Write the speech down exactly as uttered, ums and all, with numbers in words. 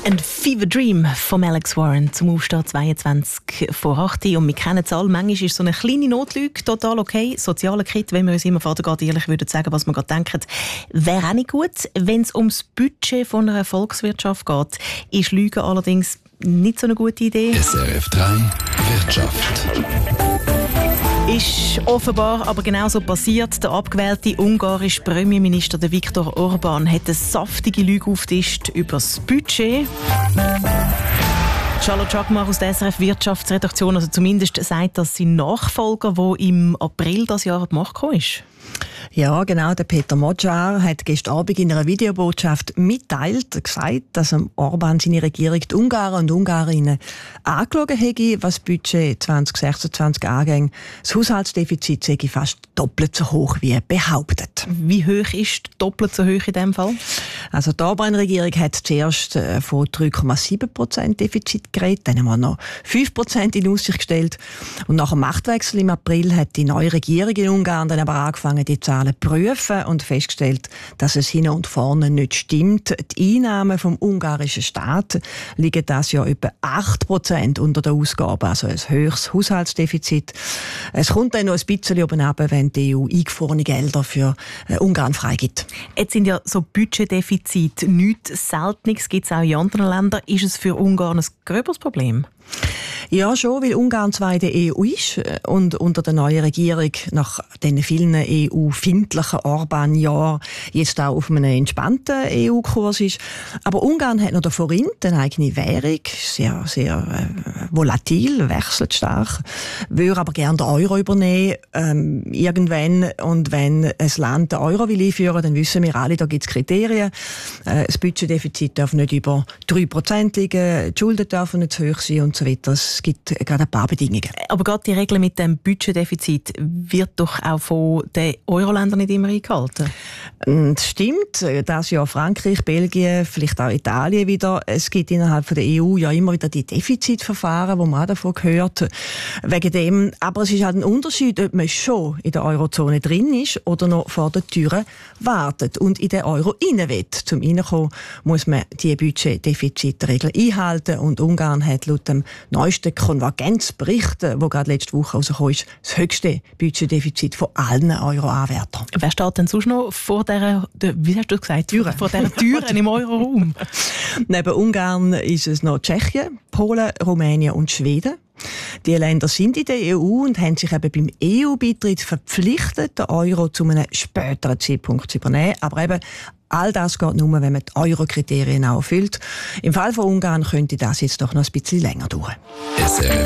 Ein Fever Dream von Alex Warren zum Aufstehen zweiundzwanzig vor acht. Und wir kennen es alle, manchmal ist so eine kleine Notlüge total okay. Sozialer Kit, wenn wir uns immer vor der Gott ehrlich würden sagen, was wir gerade denken, wäre auch nicht gut. Wenn es ums Budget von einer Volkswirtschaft geht, ist Lügen allerdings nicht so eine gute Idee. S R F drei Wirtschaft. Ist offenbar aber genauso passiert. Der abgewählte ungarische Premierminister Viktor Orbán hat eine saftige Lüge aufgetischt über das Budget. Charlotte Chakmar aus der S R F Wirtschaftsredaktion, also zumindest sagt das sein Nachfolger, der im April dieses Jahr an die Macht gekommen ist. Ja, genau. Der Peter Magyar hat gestern Abend in einer Videobotschaft mitteilt, gesagt, dass Orbán seine Regierung die Ungarn und Ungarinnen angeschaut hätte, was das Budget zwanzig sechsundzwanzig angeht. Das Haushaltsdefizit sei fast doppelt so hoch wie behauptet. Wie hoch ist doppelt so hoch in diesem Fall? Also die Orbán-Regierung hat zuerst von drei Komma sieben Prozent Defizit geredet, dann haben wir noch fünf Prozent in Aussicht gestellt. Und nach dem Machtwechsel im April hat die neue Regierung in Ungarn dann aber angefangen, die Zahlen zu prüfen und festgestellt, dass es hinten und vorne nicht stimmt. Die Einnahmen vom ungarischen Staat liegen das Jahr etwa acht Prozent unter der Ausgabe, also ein höheres Haushaltsdefizit. Es kommt dann noch ein bisschen oben runter, wenn die E U eingefrorene Gelder für Ungarn freigibt. Jetzt sind ja so Budgetdefizite nichts Seltenes, gibt es auch in anderen Ländern. Ist es für Ungarn ein gröberes Problem? Ja, schon, weil Ungarn zwar in der E U ist und unter der neuen Regierung nach den vielen E U-findlichen Orbán-Jahren jetzt auch auf einem entspannten E U-Kurs ist. Aber Ungarn hat noch den Forint, eine eigene Währung, sehr, sehr äh, volatil, wechselt stark, würde aber gerne den Euro übernehmen ähm, irgendwann. Und wenn ein Land den Euro will einführen, dann wissen wir alle, da gibt es Kriterien. Äh, das Budgetdefizit darf nicht über drei Prozent liegen, die Schulden dürfen nicht zu hoch sein und so weiter. Es gibt gerade ein paar Bedingungen. Aber gerade die Regel mit dem Budgetdefizit wird doch auch von den Euro-Ländern nicht immer eingehalten? Das stimmt. Das Jahr Frankreich, Belgien, vielleicht auch Italien wieder. Es gibt innerhalb der E U ja immer wieder die Defizitverfahren, wo man auch davon gehört. Wegen dem. Aber es ist halt ein Unterschied, ob man schon in der Eurozone drin ist oder noch vor der Tür wartet und in den Euro rein will. Zum Reinkommen muss man die Budgetdefizitregel einhalten und Ungarn hat laut dem neuesten Konvergenzbericht, der gerade letzte Woche rausgekommen ist, das höchste Budgetdefizit von allen Euro-Anwärtern. Wer steht denn sonst noch vor dieser, wie hast du gesagt, Türe. vor dieser Türen im Euro-Raum? Neben Ungarn ist es noch Tschechien, Polen, Rumänien und Schweden. Die Länder sind in der E U und haben sich eben beim E U-Beitritt verpflichtet, den Euro zu einem späteren Zeitpunkt zu übernehmen. Aber eben, all das geht nur, wenn man die Euro-Kriterien auch erfüllt. Im Fall von Ungarn könnte das jetzt doch noch ein bisschen länger dauern.